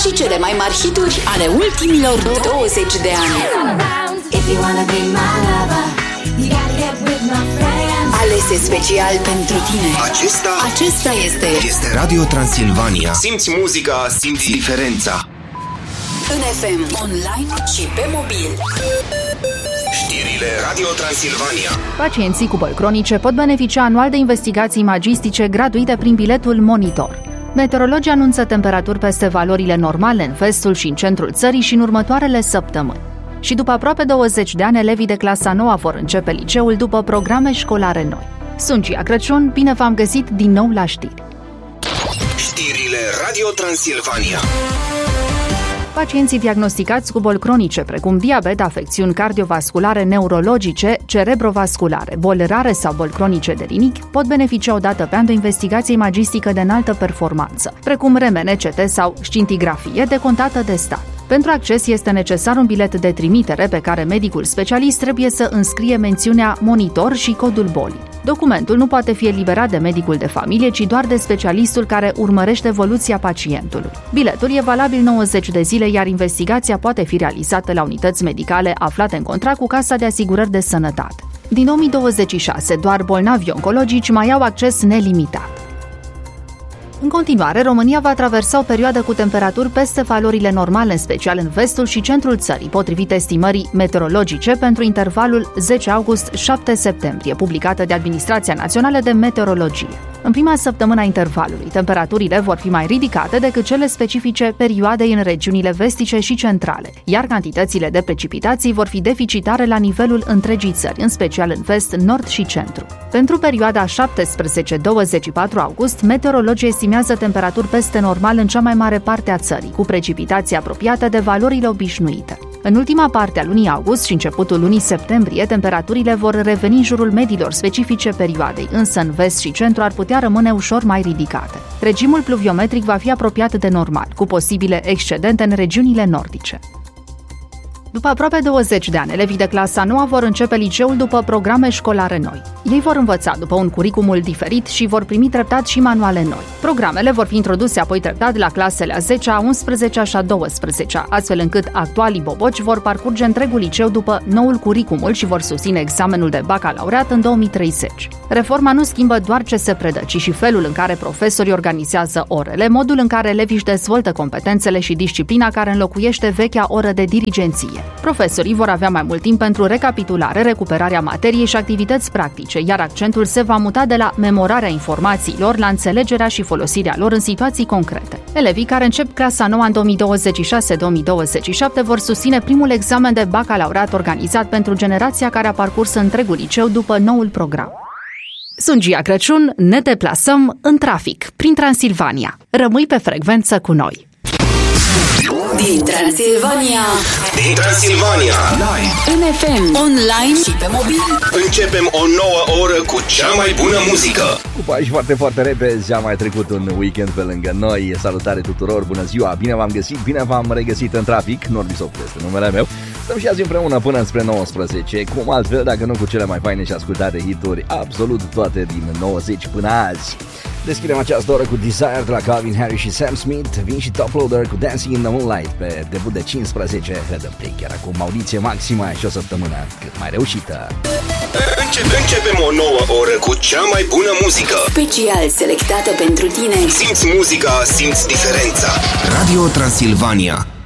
și cele mai mari hituri ale ultimilor 20 de ani. Alese special pentru tine. Acesta este Radio Transilvania. Simți muzica, simți diferența. în FM, online și pe mobil. Știrile Radio Transilvania. Pacienții cu boli cronice pot beneficia anual de investigații magistice gratuite prin biletul Monitor. Meteorologii anunță temperaturi peste valorile normale în vestul și în centrul țării și în următoarele săptămâni. Și după aproape 20 de ani, elevii de clasa 9 vor începe liceul după programe școlare noi. Sunt Gia Crăciun, bine v-am găsit din nou la știri. Știrile Radio Transilvania. Pacienții diagnosticați cu boli cronice, precum diabet, afecțiuni cardiovasculare, neurologice, cerebrovasculare, boli rare sau boli cronice de rinichi, pot beneficia o dată pe an de investigație magistică de înaltă performanță, precum remene, CT sau scintigrafie decontată de stat. Pentru acces este necesar un bilet de trimitere pe care medicul specialist trebuie să înscrie mențiunea monitor și codul bolii. Documentul nu poate fi eliberat de medicul de familie, ci doar de specialistul care urmărește evoluția pacientului. Biletul e valabil 90 de zile, iar investigația poate fi realizată la unități medicale aflate în contract cu Casa de Asigurări de Sănătate. Din 2026, doar bolnavi oncologici mai au acces nelimitat. În continuare, România va traversa o perioadă cu temperaturi peste valorile normale, în special în vestul și centrul țării, potrivit estimării meteorologice pentru intervalul 10 august-7 septembrie, publicată de Administrația Națională de Meteorologie. În prima săptămână a intervalului, temperaturile vor fi mai ridicate decât cele specifice perioadei în regiunile vestice și centrale, iar cantitățile de precipitații vor fi deficitare la nivelul întregii țări, în special în vest, nord și centru. Pentru perioada 17-24 august, meteorologii estimează temperaturi peste normal în cea mai mare parte a țării, cu precipitații apropiate de valorile obișnuite. În ultima parte a lunii august și începutul lunii septembrie, temperaturile vor reveni în jurul mediilor specifice perioadei, însă în vest și centru ar putea rămâne ușor mai ridicate. Regimul pluviometric va fi apropiat de normal, cu posibile excedente în regiunile nordice. După aproape 20 de ani, elevii de clasa 9 vor începe liceul după programe școlare noi. Ei vor învăța după un curriculum diferit și vor primi treptat și manuale noi. Programele vor fi introduse apoi treptat la clasele a 10-a, 11-a și a 12-a, astfel încât actualii boboci vor parcurge întregul liceu după noul curriculum și vor susține examenul de bacalaureat în 2030. Reforma nu schimbă doar ce se predă, ci și felul în care profesorii organizează orele, modul în care elevii își dezvoltă competențele și disciplina care înlocuiește vechea oră de dirigenție. Profesorii vor avea mai mult timp pentru recapitulare, recuperarea materiei și activități practice, iar accentul se va muta de la memorarea informațiilor la înțelegerea și folosirea lor în situații concrete. Elevii care încep clasa 9 în 2026-2027 vor susține primul examen de bacalaureat organizat pentru generația care a parcurs întregul liceu după noul program. Sunt Gia Crăciun, ne deplasăm în trafic, prin Transilvania. Rămâi pe frecvență cu noi! Din Transilvania, Live, în FM, online și pe mobil. începem o nouă oră cu cea mai bună muzică. Cu pași foarte, foarte repezi, a mai trecut un weekend pe lângă noi. Salutare tuturor, bună ziua, bine v-am găsit, bine v-am regăsit în trafic. Norbi Softu este numele meu. Stăm și azi împreună până spre 19. Cum altfel, dacă nu cu cele mai faine și ascultate hituri, absolut toate din 90 până azi. Deschidem această oră cu Desire de la Calvin Harris și Sam Smith. Vin și Top Loader cu Dancing in the Moonlight pe debut de 15. Redăm play chiar acum, audiție maximă și o săptămână cât mai reușită. Începem o nouă oră cu cea mai bună muzică. Special selectată pentru tine. Simți muzica, simți diferența. Radio Transilvania.